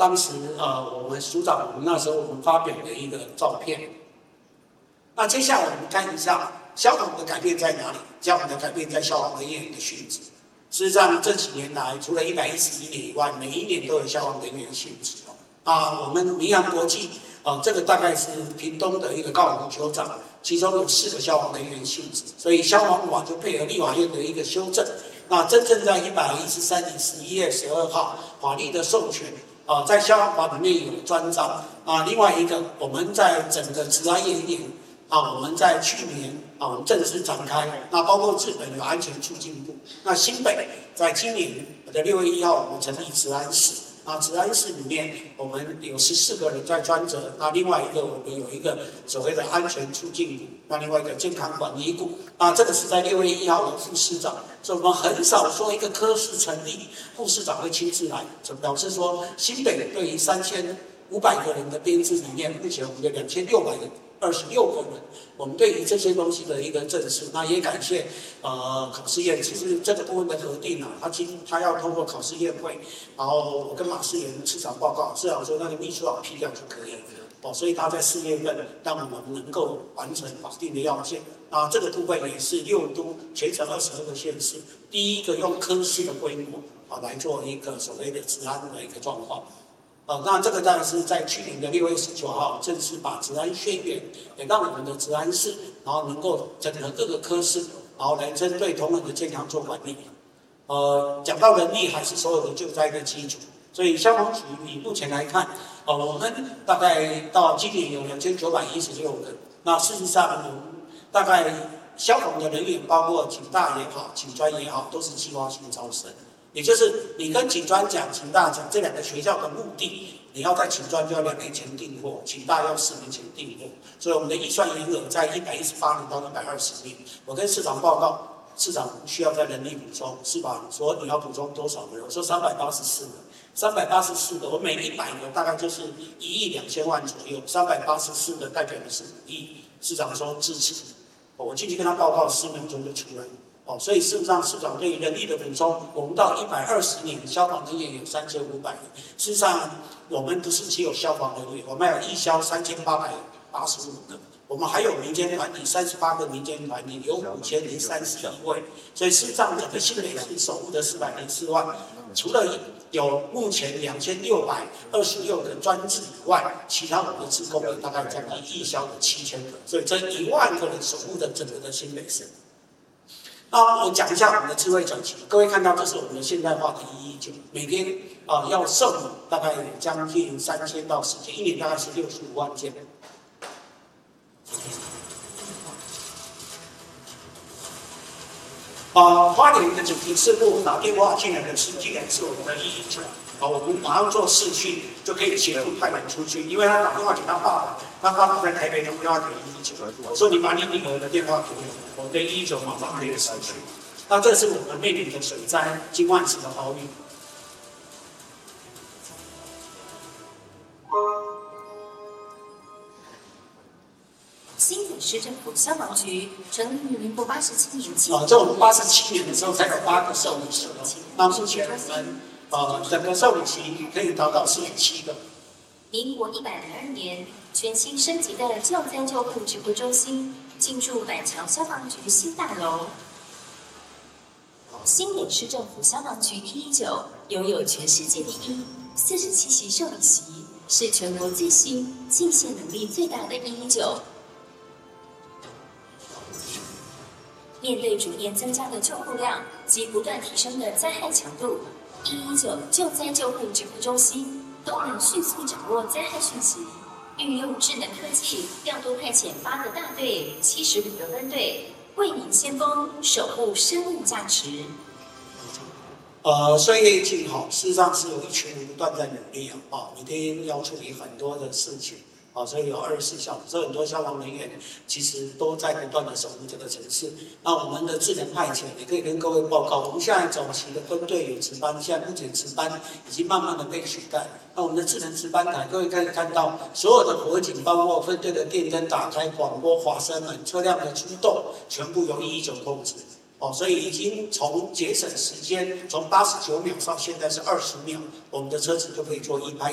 当时我们署长那时候我们发表的一个照片。那接下来我们看一下消防的改变在哪里？消防的改变在消防人员的殉职。事实上这几年来，除了111年以外，每一年都有消防人员殉职。我们民航国际这个大概是屏东的一个高雄酋长，其中有4个消防人员殉职，所以消防法就配合立法院的一个修正。那真正在113年11月12号法律的授权在消防法里面有专章另外一个，我们在整个治安演练我们在去年正式展开，那包括日本有安全促进部，那新北在今年的6月1号我们成立治安室。治安室里面，我们有14个人在专责。那另外一个，我们有一个所谓的安全促进股，那另外一个健康管理股。这个是在6月1号的副市长，所以我们很少说一个科室成立，副市长会亲自来，就表示说新北对于3500个人的编制里面，目前我们有2626个人，我们对于这些东西的一个正视，那也感谢考试院，其实这个部分的核定他要通过考试院会，然后我跟马士元市长报告，市长说那个秘书长批掉就可以了，所以他在4月份让我们能够完成法定的要件。这个部分也是6都全省22个县市第一个用科室的规模来做一个所谓的治安的一个状况。那这个当然是在去年的6月19号正式把治安宣言也让我们的治安室，然后能够整合各个科室，然后来针对同仁的健康做管理。讲到人力还是所有的救灾的基础，所以消防局以目前来看，我们大概到今年有2916人。那事实上，我们大概消防的人员包括警大也好、警专也好，都是计划性招生。也就是你跟警专讲、警大讲这2个学校的目的，你要在警专就要2年前订货，警大要4年前订货，所以我们的预算余额在118年到120年。我跟市长报告，市长需要在人力补充，市长说你要补充多少个人？我说384个，384个，我每100个大概就是1亿2000万左右，384个代表的是5亿。市长说支持，我进去跟他报告，10分钟就出来了。所以事实上，市长对于人力的补充，我们到120年消防人员有3500人。事实上，我们不是只有消防人员，我们还有义消3885个，我们还有民间团体38个民间团体，有5031位。所以事实上，整个新北市守护的404万，除了有目前2626个专职以外，其他我们的志工大概将近义消的7000个，所以这1万个人守护的整个的新北市。我讲一下我们的智慧转型，各位看到这是我们的现代化的119，每天要受理大概有将近3000到4000，一年大概是65万件。花莲的紧急事故打电话进来的竟然是我们的119。我们马上做视讯就可以协助派人出去，因为他打电话给他爸爸，他爸爸在台北打电话给119，我说你把你女儿的电话给我，我跟119马上可以视讯。那这是我们面临的水灾、金万市的豪雨。 新北市政府消防局成立于民国87年起。 这我们87年的时候才有8个受理期，那目前我们整个受理期可以达到47个。 民国102年，全新升级的救灾救护指挥中心进驻板桥消防局新大楼。新北市政府消防局119拥有全世界第一47席受理席，是全国最新、进线能力最大的119。面对逐年增加的救护量及不断提升的灾害强度，119救灾救护指挥中心都能迅速掌握灾害讯息，运用智能科技调度派遣8个大队、75个分队，为您先锋，守护生命价值。 岁月静好，事实上是有一群人不断在努力每天要处理很多的事情。所以有24小时，所以很多消防人员其实都在不断的守护这个城市。那我们的智能派遣也可以跟各位报告，我们现在早期的分队有值班，现在目前值班已经慢慢的被取代。那我们的智能值班台，各位可以看到所有的火警，包括分队的电灯打开、广播、滑绳门、车辆的出动，全部由119控制。所以已经从节省时间，从89秒到现在是20秒，我们的车子就可以做1拍。